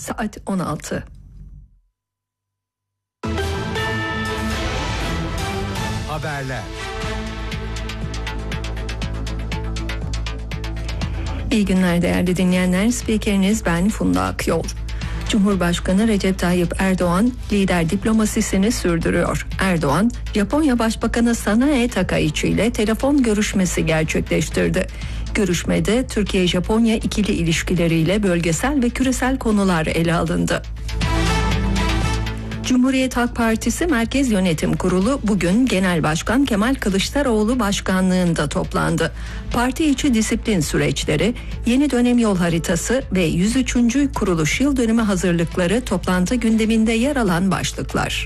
Saat 16. Haberler. İyi günler değerli dinleyenler. Spikeriniz ben Funda Akyol. Cumhurbaşkanı Recep Tayyip Erdoğan lider diplomasisini sürdürüyor. Erdoğan, Japonya Başbakanı Sanae Takaichi ile telefon görüşmesi gerçekleştirdi. Görüşmede Türkiye-Japonya ikili ilişkileriyle bölgesel ve küresel konular ele alındı. Cumhuriyet Halk Partisi Merkez Yönetim Kurulu bugün Genel Başkan Kemal Kılıçdaroğlu başkanlığında toplandı. Parti içi disiplin süreçleri, yeni dönem yol haritası ve 103. kuruluş yıl dönümü hazırlıkları toplantı gündeminde yer alan başlıklar.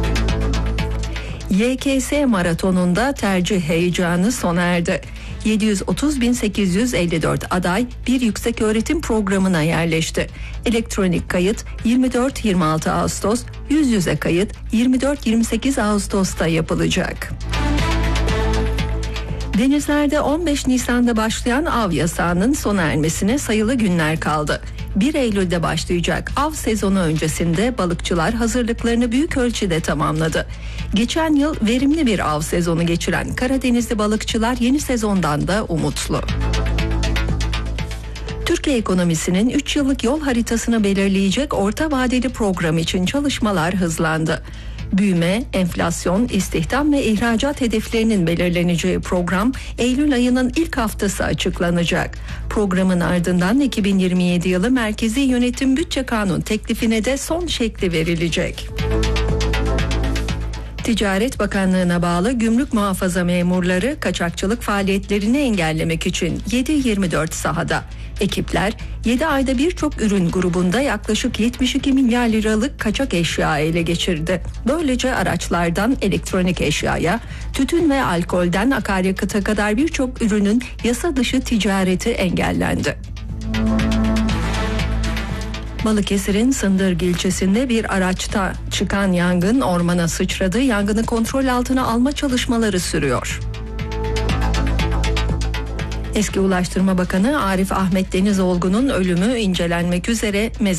YKS maratonunda tercih heyecanı sona erdi. 730.854 aday bir yükseköğretim programına yerleşti. Elektronik kayıt 24-26 Ağustos, yüz yüze kayıt 24-28 Ağustos'ta yapılacak. Denizlerde 15 Nisan'da başlayan av yasağının sona ermesine sayılı günler kaldı. 1 Eylül'de başlayacak av sezonu öncesinde balıkçılar hazırlıklarını büyük ölçüde tamamladı. Geçen yıl verimli bir av sezonu geçiren Karadenizli balıkçılar yeni sezondan da umutlu. Türkiye ekonomisinin 3 yıllık yol haritasını belirleyecek orta vadeli program için çalışmalar hızlandı. Büyüme, enflasyon, istihdam ve ihracat hedeflerinin belirleneceği program Eylül ayının ilk haftası açıklanacak. Programın ardından 2027 yılı Merkezi Yönetim Bütçe Kanun teklifine de son şekli verilecek. Ticaret Bakanlığı'na bağlı gümrük muhafaza memurları kaçakçılık faaliyetlerini engellemek için 7/24 sahada. Ekipler 7 ayda birçok ürün grubunda yaklaşık 72 milyar liralık kaçak eşya ele geçirdi. Böylece araçlardan elektronik eşyaya, tütün ve alkolden akaryakıta kadar birçok ürünün yasa dışı ticareti engellendi. Balıkesir'in Sındırgı ilçesinde bir araçta çıkan yangın ormana sıçradı. Yangını kontrol altına alma çalışmaları sürüyor. Eski Ulaştırma Bakanı Arif Ahmet Denizoğlu'nun ölümü incelenmek üzere